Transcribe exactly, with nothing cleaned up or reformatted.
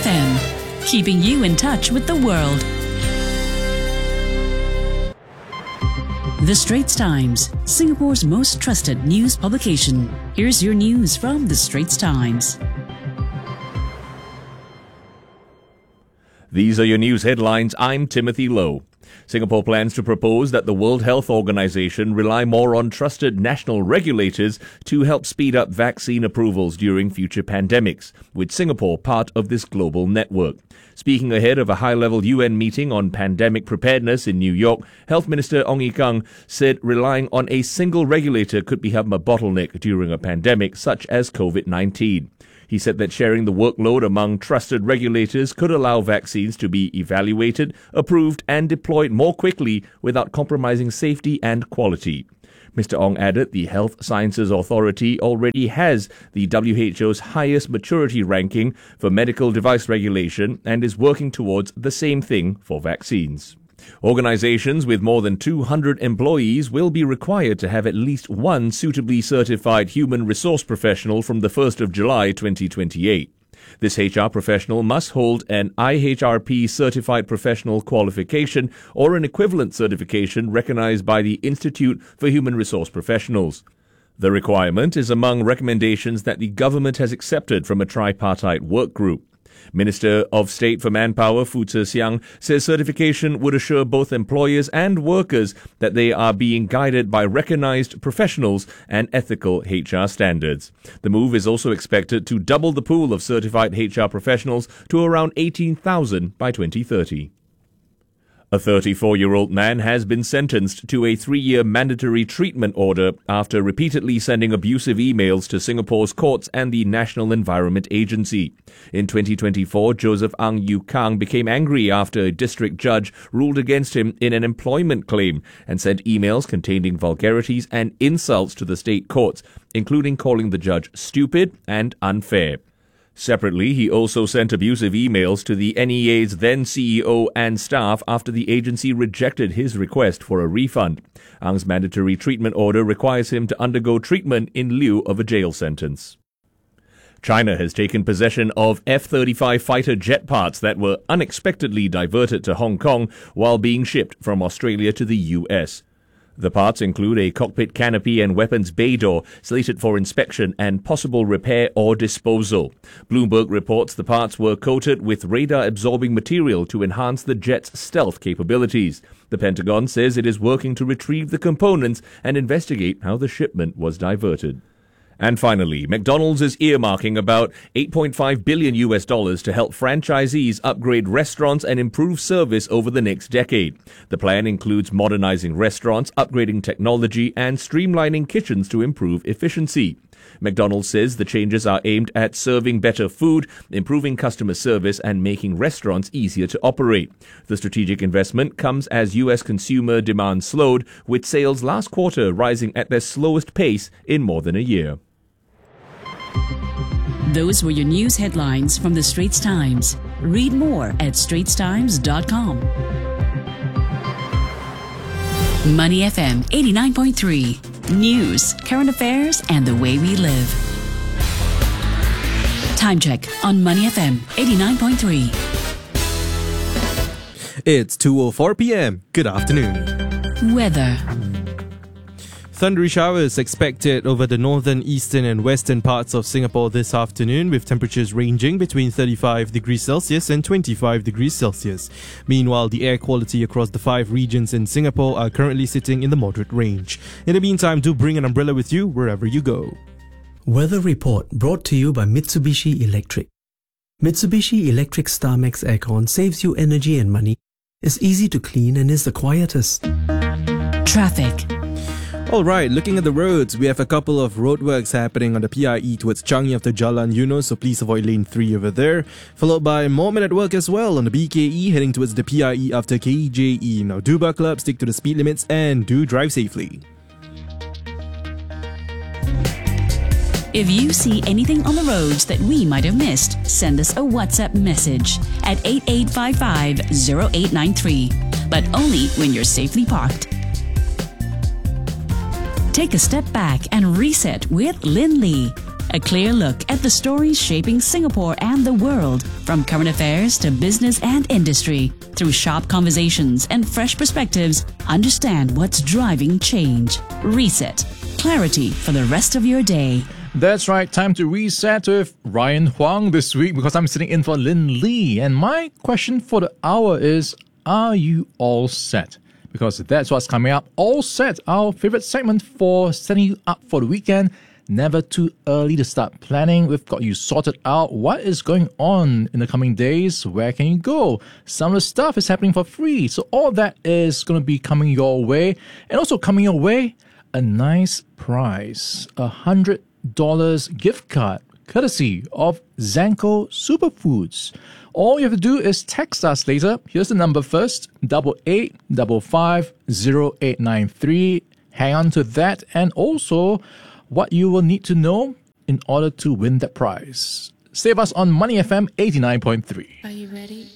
F M, keeping you in touch with the world. The Straits Times, Singapore's most trusted news publication. Here's your news from The Straits Times. These are your news headlines. I'm Timothy Lowe. Singapore plans to propose that the World Health Organization rely more on trusted national regulators to help speed up vaccine approvals during future pandemics, with Singapore part of this global network. Speaking ahead of a high-level U N meeting on pandemic preparedness in New York, Health Minister Ong Ye Kung said relying on a single regulator could become a bottleneck during a pandemic such as COVID nineteen. He said that sharing the workload among trusted regulators could allow vaccines to be evaluated, approved and deployed more quickly without compromising safety and quality. Mister Ong added the Health Sciences Authority already has the W H O's highest maturity ranking for medical device regulation and is working towards the same thing for vaccines. Organizations with more than two hundred employees will be required to have at least one suitably certified human resource professional from the first of July twenty twenty-eight. This H R professional must hold an I H R P certified professional qualification or an equivalent certification recognized by the Institute for Human Resource Professionals. The requirement is among recommendations that the government has accepted from a tripartite work group. Minister of State for Manpower Fu Tze Siang says certification would assure both employers and workers that they are being guided by recognized professionals and ethical H R standards. The move is also expected to double the pool of certified H R professionals to around eighteen thousand by twenty thirty. A thirty-four-year-old man has been sentenced to a three-year mandatory treatment order after repeatedly sending abusive emails to Singapore's courts and the National Environment Agency. In twenty twenty-four, Joseph Ang Yu Kang became angry after a district judge ruled against him in an employment claim and sent emails containing vulgarities and insults to the state courts, including calling the judge stupid and unfair. Separately, he also sent abusive emails to the N E A's then C E O and staff after the agency rejected his request for a refund. Ang's mandatory treatment order requires him to undergo treatment in lieu of a jail sentence. China has taken possession of F thirty-five fighter jet parts that were unexpectedly diverted to Hong Kong while being shipped from Australia to the U S. The parts include a cockpit canopy and weapons bay door slated for inspection and possible repair or disposal. Bloomberg reports the parts were coated with radar-absorbing material to enhance the jet's stealth capabilities. The Pentagon says it is working to retrieve the components and investigate how the shipment was diverted. And finally, McDonald's is earmarking about eight point five billion U S dollars to help franchisees upgrade restaurants and improve service over the next decade. The plan includes modernizing restaurants, upgrading technology, and streamlining kitchens to improve efficiency. McDonald's says the changes are aimed at serving better food, improving customer service, and making restaurants easier to operate. The strategic investment comes as U S consumer demand slowed, with sales last quarter rising at their slowest pace in more than a year. Those were your news headlines from The Straits Times. Read more at straits times dot com. Money F M eighty-nine point three. News, current affairs, and the way we live. Time check on Money F M eighty-nine point three. It's two oh four p.m. Good afternoon. Weather. Thundery showers expected over the northern, eastern and western parts of Singapore this afternoon, with temperatures ranging between thirty-five degrees Celsius and twenty-five degrees Celsius. Meanwhile, the air quality across the five regions in Singapore are currently sitting in the moderate range. In the meantime, do bring an umbrella with you wherever you go. Weather report brought to you by Mitsubishi Electric. Mitsubishi Electric StarMax Aircon saves you energy and money, is easy to clean and is the quietest. Traffic. Alright, looking at the roads, we have a couple of roadworks happening on the P I E towards Changi after Jalan Eunos, so please avoid lane three over there. Followed by more men at work as well on the B K E heading towards the P I E after K J E. Now do buckle up, stick to the speed limits and do drive safely. If you see anything on the roads that we might have missed, send us a WhatsApp message at eight eight five five zero eight nine three, but only when you're safely parked. Take a step back and reset with Lin Lee. A clear look at the stories shaping Singapore and the world, from current affairs to business and industry. Through sharp conversations and fresh perspectives, understand what's driving change. Reset. Clarity for the rest of your day. That's right, time to reset with Ryan Huang this week because I'm sitting in for Lin Lee. And my question for the hour is, are you all set? Because that's what's coming up. All set, our favorite segment for setting you up for the weekend. Never too early to start planning. We've got you sorted out. What is going on in the coming days? Where can you go? Some of the stuff is happening for free. So all that is going to be coming your way. And also coming your way, a nice prize. A hundred dollars gift card courtesy of Zanko Superfoods. All you have to do is text us later. Here's the number first, double eight double five zero eight nine three. Hang on to that, and also what you will need to know in order to win that prize. Stay with us on Money F M eighty-nine point three. Are you ready?